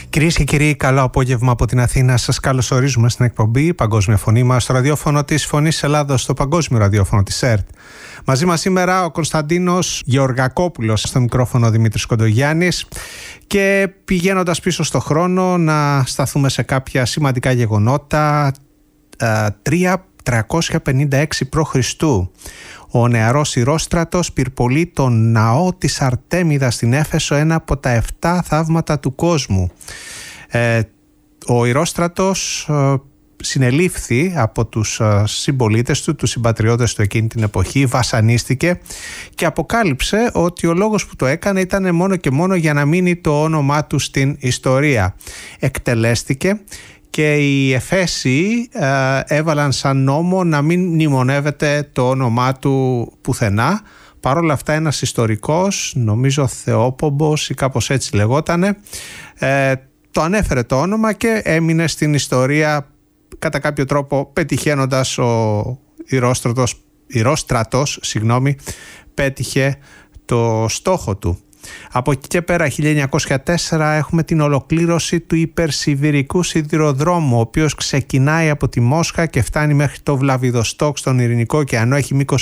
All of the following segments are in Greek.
Κυρίες και κύριοι, καλό απόγευμα από την Αθήνα. Σας καλωσορίζουμε στην εκπομπή Παγκόσμια Φωνή μας στο ραδιόφωνο της Φωνής Ελλάδος, στο παγκόσμιο ραδιόφωνο της ΕΡΤ. Μαζί μας σήμερα ο Κωνσταντίνος Γεωργακόπουλος, στο μικρόφωνο Δημήτρης Κοντογιάννης, και πηγαίνοντας πίσω στο χρόνο να σταθούμε σε κάποια σημαντικά γεγονότα. 356 π.Χ. Ο νεαρός Ηρόστρατος πυρπολεί τον ναό της Αρτέμιδας στην Έφεσο, ένα από τα 7 θαύματα του κόσμου. Ο Ηρόστρατος συνελήφθη από τους συμπολίτες του, τους συμπατριώτες του εκείνη την εποχή, βασανίστηκε και αποκάλυψε ότι ο λόγος που το έκανε ήταν μόνο και μόνο για να μείνει το όνομά του στην ιστορία. Εκτελέστηκε και οι Εφέσιοι έβαλαν σαν νόμο να μην μνημονεύεται το όνομά του πουθενά. Παρ' όλα αυτά ένας ιστορικός, νομίζω Θεόπομπος ή κάπως έτσι λεγότανε, το ανέφερε το όνομα και έμεινε στην ιστορία κατά κάποιο τρόπο, πετυχαίνοντας ο Ηρόστρατος, πέτυχε το στόχο του. Από εκεί και πέρα, 1904, έχουμε την ολοκλήρωση του υπερσιβηρικού σιδηροδρόμου, ο οποίος ξεκινάει από τη Μόσχα και φτάνει μέχρι το Βλαβιδοστόκ στον Ειρηνικό ωκεανό. Έχει μήκος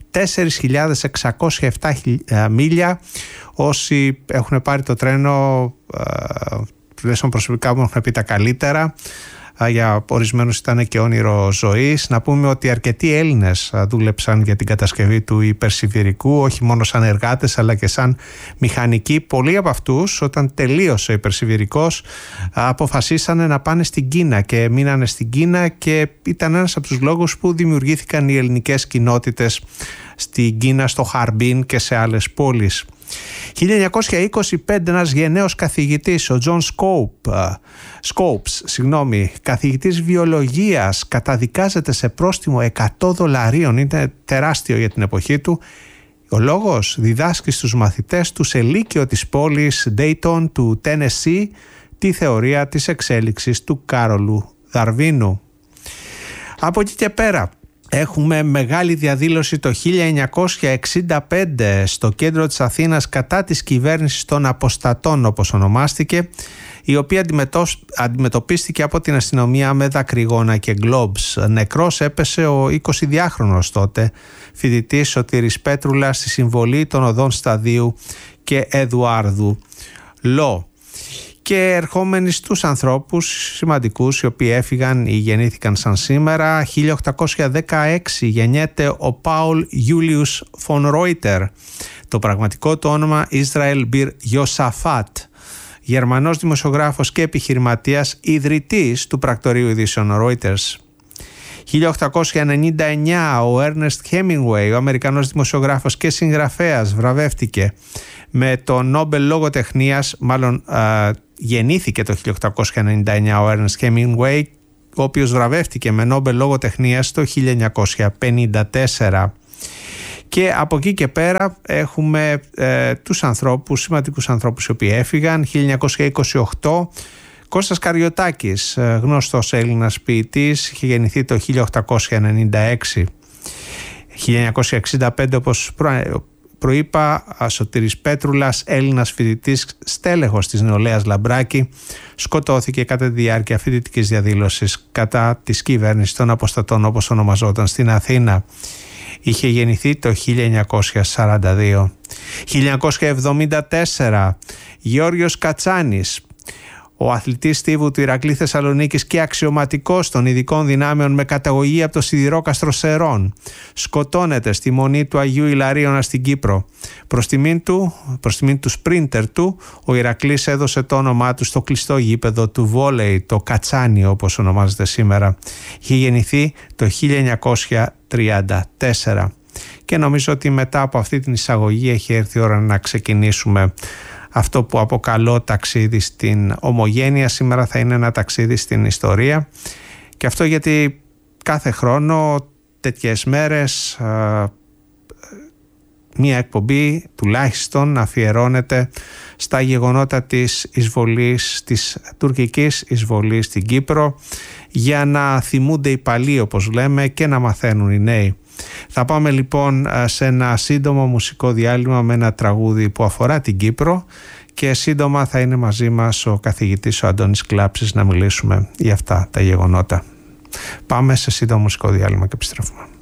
4.607 μίλια. Όσοι έχουν πάρει το τρένο, τουλάχιστον προσωπικά μου έχουν πει τα καλύτερα. Για ορισμένους ήταν και όνειρο ζωής. Να πούμε ότι αρκετοί Έλληνες δούλεψαν για την κατασκευή του υπερσιβηρικού, όχι μόνο σαν εργάτες αλλά και σαν μηχανικοί. Πολλοί από αυτούς, όταν τελείωσε ο υπερσιβηρικός, αποφασίσανε να πάνε στην Κίνα και μείνανε στην Κίνα, και ήταν ένας από τους λόγους που δημιουργήθηκαν οι ελληνικές κοινότητες στην Κίνα, στο Χαρμπίν και σε άλλες πόλεις. 1925, ένας γενναίος καθηγητής, ο Τζον Σκόουπς, καθηγητής βιολογίας, καταδικάζεται σε πρόστιμο $100. Είναι τεράστιο για την εποχή του. Ο λόγος: διδάσκει στους μαθητές του σε λύκειο της πόλης Dayton του Τένεσσι τη θεωρία της εξέλιξης του Κάρολου Δαρβίνου. Από εκεί και πέρα έχουμε μεγάλη διαδήλωση το 1965 στο κέντρο της Αθήνας κατά της κυβέρνησης των αποστατών, όπως ονομάστηκε, η οποία αντιμετωπίστηκε από την αστυνομία με δακρυγόνα και γκλόμπς. Νεκρός έπεσε ο 22χρονος τότε φοιτητής Σωτήρης Πέτρουλας στη συμβολή των οδών Σταδίου και Εδουάρδου Λό. Και ερχόμενοι στους ανθρώπους σημαντικούς οι οποίοι έφυγαν ή γεννήθηκαν σαν σήμερα, 1816 γεννιέται ο Πάουλ Γιούλιους Φον Ρόιτερ, το πραγματικό του όνομα Ισραήλ Μπιρ Ιωσαφάτ, Γερμανός δημοσιογράφος και επιχειρηματίας, ιδρυτής του πρακτορείου ειδήσεων Reuters. 1899 ο Έρνεστ Χέμινγκουέι, ο Αμερικανός δημοσιογράφος και συγγραφέας, βραβεύτηκε με το Νόμπελ Λογοτεχνίας, γεννήθηκε το 1899 ο Έρνεστ Χέμινγκουέι, ο οποίος βραβεύτηκε με Νόμπελ Λογοτεχνίας το 1954. Και από εκεί και πέρα έχουμε τους ανθρώπους, σημαντικούς ανθρώπους οι οποίοι έφυγαν. 1928 Κώστας Καριωτάκης, γνωστός Έλληνας ποιητής, είχε γεννηθεί το 1896. 1965, όπως προείπα, Σωτήρης Πέτρουλας, Έλληνας φοιτητής, στέλεχος της νεολαίας Λαμπράκη, σκοτώθηκε κατά τη διάρκεια φοιτητικής διαδήλωσης κατά της κυβέρνησης των αποστατών, όπως ονομαζόταν στην Αθήνα. Είχε γεννηθεί το 1942. 1974 Γεώργιος Κατσάνης, ο αθλητής στίβου του Ηρακλή Θεσσαλονίκης και αξιωματικός των ειδικών δυνάμεων με καταγωγή από το σιδηρόκαστρο Σερών, σκοτώνεται στη μονή του Αγίου Ιλαρίωνα στην Κύπρο. Προς τιμήν του σπρίντερ του, ο Ηρακλής έδωσε το όνομά του στο κλειστό γήπεδο του βόλεϊ, το Κατσάνι όπως ονομάζεται σήμερα. Είχε γεννηθεί το 1934. Και νομίζω ότι μετά από αυτή την εισαγωγή έχει έρθει η ώρα να ξεκινήσουμε αυτό που αποκαλώ ταξίδι στην ομογένεια. Σήμερα θα είναι ένα ταξίδι στην ιστορία, και αυτό γιατί κάθε χρόνο τέτοιες μέρες μία εκπομπή τουλάχιστον αφιερώνεται στα γεγονότα της εισβολής, της τουρκικής εισβολής στην Κύπρο, για να θυμούνται οι παλιοί όπως λέμε και να μαθαίνουν οι νέοι. Θα πάμε λοιπόν σε ένα σύντομο μουσικό διάλειμμα με ένα τραγούδι που αφορά την Κύπρο και σύντομα θα είναι μαζί μας ο καθηγητής ο Αντώνης Κλάψης να μιλήσουμε για αυτά τα γεγονότα. Πάμε σε σύντομο μουσικό διάλειμμα και επιστρέφουμε.